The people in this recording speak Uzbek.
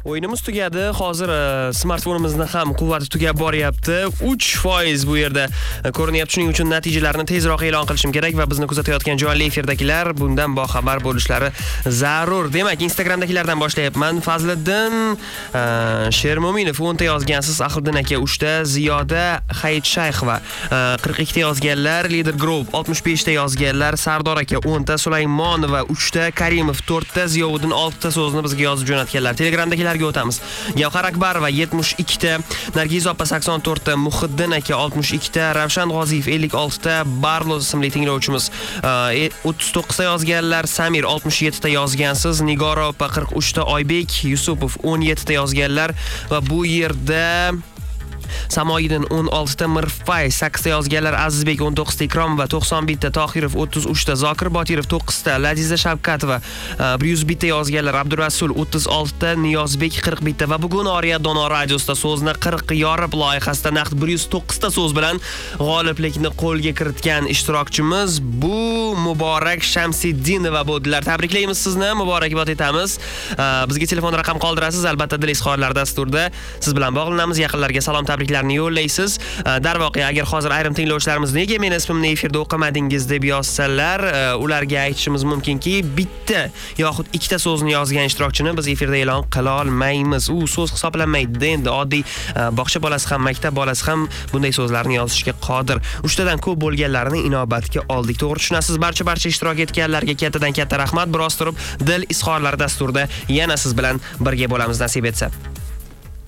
O'yinimiz tugadi. Hozir smartfonimizni ham quvvati tugab boryapti. 3% bu yerda ko'rinyapti. Shuning uchun natijalarni tezroq e'lon qilishim kerak va bizni kuzatayotgan jonli efirdagilar bundan boxabar bo'lishlari zarur. Demak, Instagramdagilardan boshlayapman. Fazliddin Shermo'minov 10 ta yozgansiz, Ahiddin aka 3 ta, Ziyoda Hayitshayxova 42 ta yozganlar, Leader Group 65 ta yozganlar, Sardor aka 10 ta, Sulaymonova 3 ta, Karimov 4 ta, Ziyovuddin 6 ta so'zni bizga yozib jo'natganlar. Telegramdagilarga o'tamiz. Gavhar Akbarova 72 ta, Nargiz opa 84 ta, Muhiddin aka 62 ta, Ravshan G'oziyev 56 ta, Barlos ismli tinglovchimiz 39 ta yozganlar, Samir 67 ta yozgansiz, Nigora opa 43 ta, Oybek Yusupov 17 ta yozganlar va bu yerda Samoyidin 16 ta, Mirfay 8 ta yozganlar, Azizbek 19 ta, Ikromova 91 ta, Tohirov 33 ta, Zokir Botirov 9 ta, Ladiza Shavkatova 101 ta yozganlar, Abdurasul 36 ta, Niyozbek 41 ta va bugun Oriya Dono radiosida so'zni 40 yorib loyihasida naqd 109 ta so'z bilan g'oliblikni qo'lga kiritgan ishtirokchimiz bu Muborak Shamsiddinova bo'ldilar. Tabriklaymiz sizni, muborakbod etamiz. Bizga telefon raqam qoldirasiz, albatta dil izhorlar dasturida siz bilan bog'lanamiz. Yaqinlarga salom tabriklarni yo'llaysiz. Darvoqe, agar hozir ayrim tinglovchilarimiz nega meni ismimni efirda o'qimadingiz deb yozsalar, ularga aytishimiz mumkinki, bitta yoxud ikkita so'zni yozgan ishtirokchini biz efirda e'lon qila olmaymiz. U so'z hisoblanmaydi. Endi oddiy bog'cha bolasi ham, maktab bolasi ham bunday so'zlarni yozishga qodir. 3 tadan ko'p bo'lganlarini inobatga oldik. To'g'ri tushunasiz. Barcha ishtirok etganlarga kattadan katta rahmat. Biroz turib dil izhorlari dasturida yana siz bilan birga bo'lamiz, nasib etsa.